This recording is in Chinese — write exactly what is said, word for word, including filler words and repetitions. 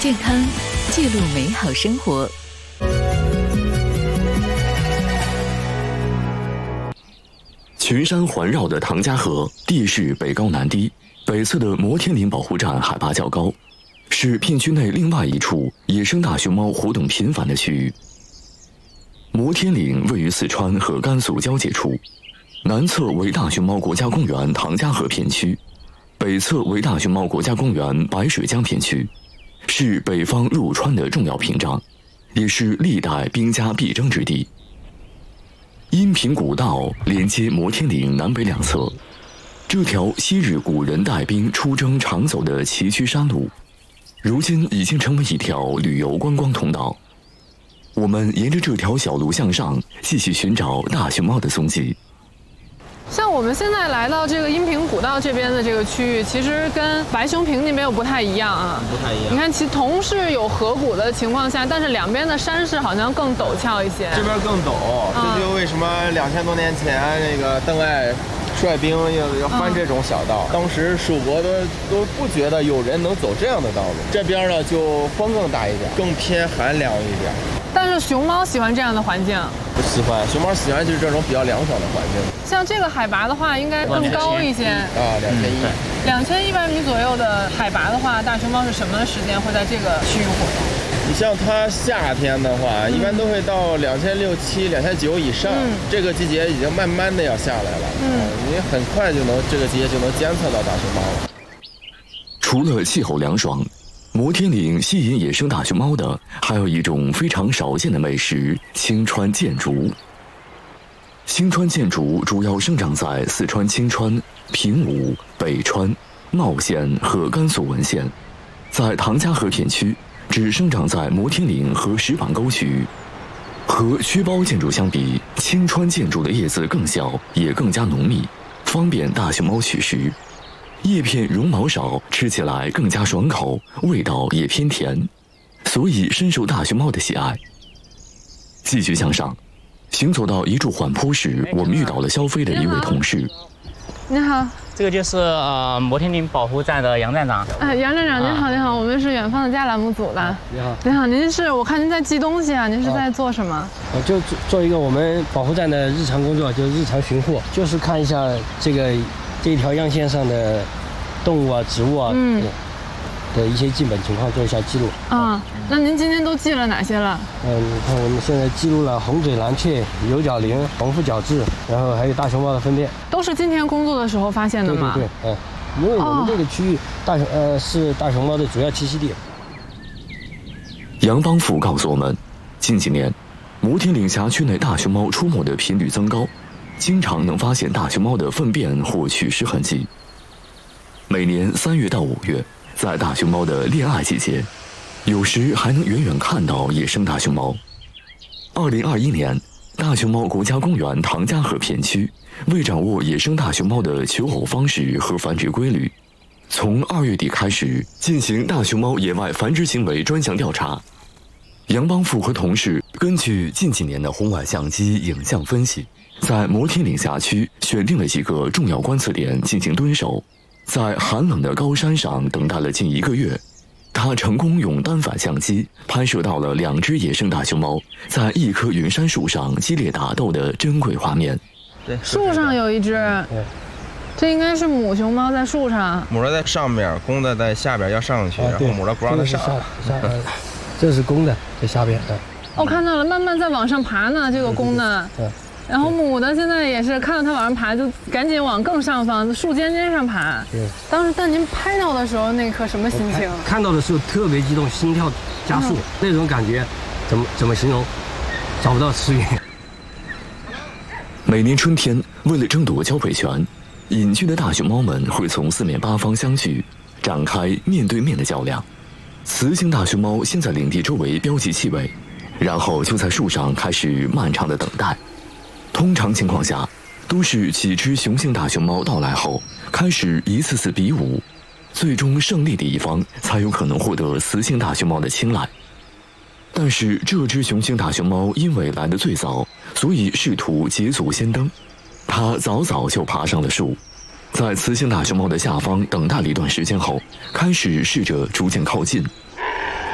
健康，记录美好生活。 群山环绕的唐家河，地势北高南低，北侧的摩天岭保护站海拔较高，是片区内另外一处野生大熊猫活动频繁的区域。摩天岭位于四川和甘肃交界处，南侧为大熊猫国家公园唐家河片区，北侧为大熊猫国家公园白水江片区，是北方入川的重要屏障，也是历代兵家必争之地。阴平古道连接摩天岭南北两侧，这条昔日古人带兵出征常走的崎岖山路，如今已经成为一条旅游观光通道。我们沿着这条小路向上，继续寻找大熊猫的踪迹。 像我们现在来到这个阴平古道这边的这个区域，其实跟白熊坪那边又不太一样啊。 不太一样。 你看，其同是有河谷的情况下，但是两边的山势好像更陡峭一些。 这边更陡，嗯、这就为什么两千多年前那个邓艾率兵要要翻这种小道，嗯、当时蜀国都都不觉得有人能走这样的道路。这边呢就风更大一点，更偏寒凉一点。 但是熊猫喜欢这样的环境。 不喜欢，熊猫喜欢就是这种比较凉爽的环境。 像这个海拔的话，应该更高一些。 啊，两千一， 两千一百米左右的海拔的话，大熊猫是什么时间会在这个区域活动？ 你像它夏天的话，嗯、一般都会到两千六七、两千九以上。嗯、这个季节已经慢慢的要下来了。嗯，你很快就能这个季节就能监测到大熊猫了。 除了气候凉爽，摩天岭吸引野生大熊猫的还有一种非常少见的美食——青川箭竹。青川箭竹主要生长在四川青川、平武、北川、茂县和甘肃文县，在唐家河片区只生长在摩天岭和石板沟区域。和曲苞箭竹相比，青川箭竹的叶子更小，也更加浓密，方便大熊猫取食。叶片绒毛少，吃起来更加爽口，味道也偏甜，所以深受大熊猫的喜爱。继续向上，行走到一处缓坡时，我们遇到了肖飞的一位同事。 你好， 这个就是呃摩天岭保护站的杨站长。 哎，杨站长您好，您好，我们是远方的家栏目组的。 你好， 你好，您是我看您在寄东西啊，您是在做什么？ 我就做一个我们保护站的日常工作，就是日常巡护，就是看一下这个。这一条样线上的动物啊、植物啊，嗯，的一些基本情况做一下记录。 啊，那您今天都记了哪些了？ 嗯，你看我们现在记录了红嘴蓝雀、有角羚、红腹角雉，然后还有大熊猫的粪便， 都是今天工作的时候发现的吗？ 对对对，嗯，因为我们这个区域大熊呃是大熊猫的主要栖息地。 杨邦富告诉我们，近几年，摩天岭辖区内大熊猫出没的频率增高。经常能发现大熊猫的粪便或取食痕迹。每年三月到五月，在大熊猫的恋爱季节，有时还能远远看到野生大熊猫。二零二一年，大熊猫国家公园唐家河片区为掌握野生大熊猫的求偶方式和繁殖规律，从二月底开始进行大熊猫野外繁殖行为专项调查。杨邦富和同事根据近几年的红外相机影像分析，在摩天岭辖区选定了几个重要观测点进行蹲守，在寒冷的高山上等待了近一个月，他成功用单反相机拍摄到了两只野生大熊猫在一棵云杉树上激烈打斗的珍贵画面。 对，树上有一只，这应该是母熊猫在树上， 母的在上面，公的在下边要上去，然后母的不让它上。 这是公的在下边。 哦，看到了，慢慢在往上爬呢，这个公的。对。然后母的现在也是看到它往上爬，就赶紧往更上方树尖尖上爬。对。当时但您拍到的时候，那刻什么心情？ 看到的时候特别激动，心跳加速，嗯、那种感觉，怎么怎么形容？找不到词语。 每年春天，为了争夺交配权，隐居的大熊猫们会从四面八方相聚，展开面对面的较量。雌性大熊猫先在领地周围标记气味，然后就在树上开始漫长的等待。通常情况下，都是几只雄性大熊猫到来后，开始一次次比武，最终胜利的一方才有可能获得雌性大熊猫的青睐。但是这只雄性大熊猫因为来得最早，所以试图捷足先登。它早早就爬上了树，在雌性大熊猫的下方等待了一段时间后，开始试着逐渐靠近。